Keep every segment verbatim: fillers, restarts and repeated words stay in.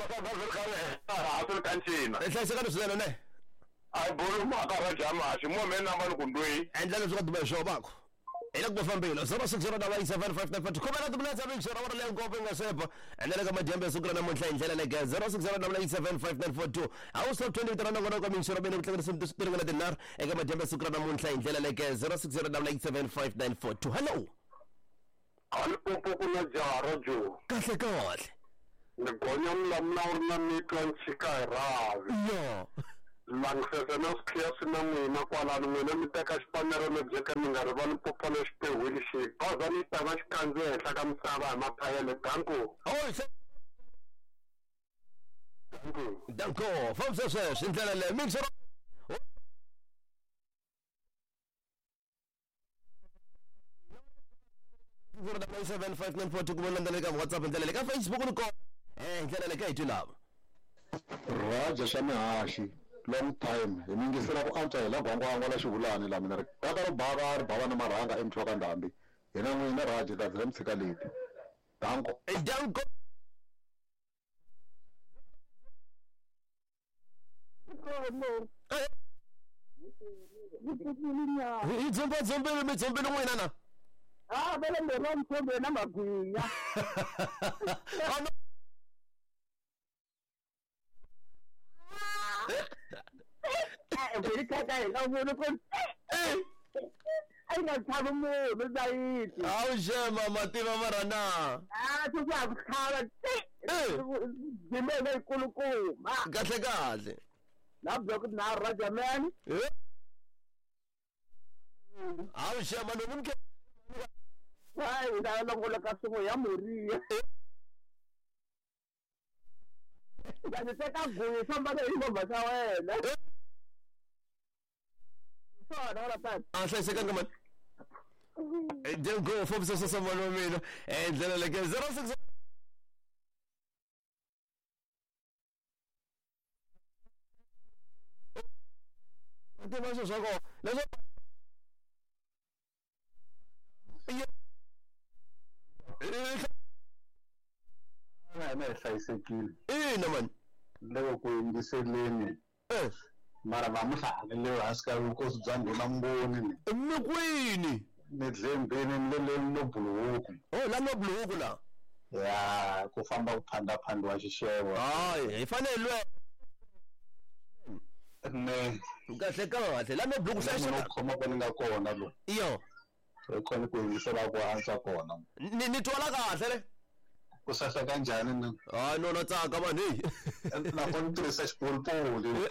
Asul kanchina. Ehlaseka nosizelo ne. Ayibona umakara jamashi momena abantu kundwe. Endlela zokuduma show bakho. Ela kubafambile zero six zero eight seven five nine four two khona lapho mletha bengishora wona le ngophe ngasepha endlela kaMajembe esukela namuhla indlela leke zero six zero eight seven five nine four two awuso twenty rand ngona kwamingishora bene kuhlangana simntu sitirengela dinar eka Majembe esukela namuhla indlela leke zero six zero eight seven five nine four two. Hello. Alipopo kuna jara jo. Kahle kahle. Ngigonya umlamla urna mitwa nchika ravi. Yo. Langsese na skhiya sina mina kwala mina miteka xipanero no jeka mingari va Limpopo na xipewili xi baza ni tava xikandzo henhla ka misava hi mathayele danko. Oh, danko famsa sweswi indlela le mingishora zero eight seven five nine four two kubona ndlela ka WhatsApp ndlela le ka Facebook uko eh ndlela le ka yithi lava Raja Shamahashi long time hiningisela ku antswa hi la bangwangwa la xivulani la mina ri tata ro bava ri bava na marhanga emthwa ka ndhambi hina n'wina Raja ta dzela mtshika leti danko eh danko Izomba zombele mitsombele n'wina na Ah, vele ndzi mthombe na magwinya. Eh, vele kaka hi nga voni ku eh. Ai nga tshava munhu sayiti. Awu shema mativa marana. Ah, tu kwa khava. Eh. Dimele ikulukumba. Kahle kahle. Labyo ku na Raja man. Eh. Awu shema nomunke Ai, nda longola ka sumo ya Moria. Ndzi teka guyi sambale hi ngoma sa wena. Sona ora pa. Ah, hlayiseka ngama. Danko fomsa sasa mwana mina. Eh ndlela leke zero six Ndema sho shako. Lezo na na hlayisekile ina man loko ku yingiseleni eh mara va muhlale leyo hansi ka vukosi bya ndhuna mboni ni mikwini ni dlembeni ni le no buluku oh la no buluku la ya ku famba ku phanda phandiwa xixevo hayi hi fanele ne kahle kahle la no buluku hlayiseka khoma ko ni nga kona lo iyo khona ku yingisela ku hansi kona ni ni twala kahle le ku sasa kanjani na hayi no no tsaka man hey na kon tirhisa xipolupoli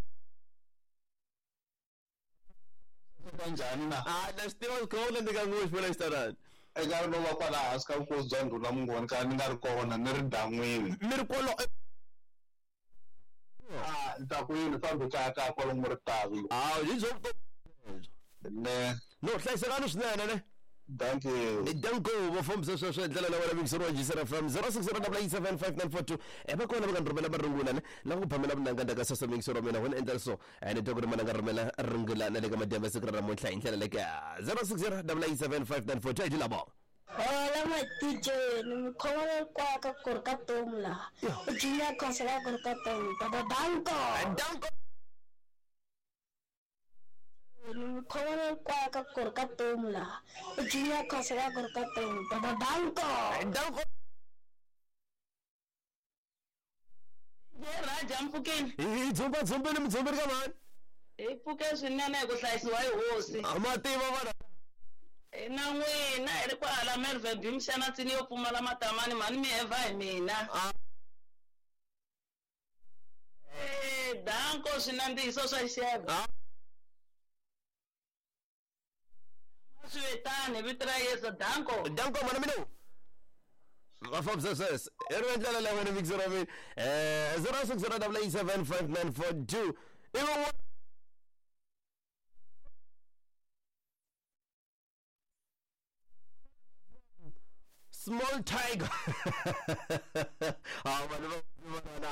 kanjani na ah la still cool ndi ka ngush pela restaurant eka no va kwala hansi ka vukosi bya ndhuna mungoni ka ni nga ri kona ni ri dan'wini mi ri kolo ah ta ku yini fambi ka ka kwalo mu ri tavi ah yizo ne no hlayiseka swinene ne thank you danko vafambisa sweswo ndlela la wena mikisoro jisera from zero six zero eight seven five nine four two e ba kona va nga rhumela marungula ne la ku phamela vunanga ndaka sasa mikisoro mina wena endla so ene to ku ri mana nga rhumela rungula na le ka Majembe siku ra namuntlha hi ndlela le ka zero six zero eight seven five nine four two hi labo Hola matijeni mikhomelo kwa ka ku ri ka tomu laha u jinya khonsela ku ri ka tomu baba danko danko mikhomelo kwa ka ku ri ka tomu laha u jinya khonsela ku ri ka tomu baba danko danko ye Raja mpfukeni hi dzumba dzumbeni mudzumbeni ka mani hi pfuke swinene hi ku hlayisiwa hi hosi amativa vana na n'wina hi ri kwala Melville Bimshana tsini yo pfumala matamani mani mi heva hi mina eh danko swinandziso swa xixevo swetani vito ra Yesu danko danko mana mino vafambisa sweswo i ri endlela la wena mikisoro wa mina eh zero six zero eight seven five nine four two ivo small tiger ah vanhu va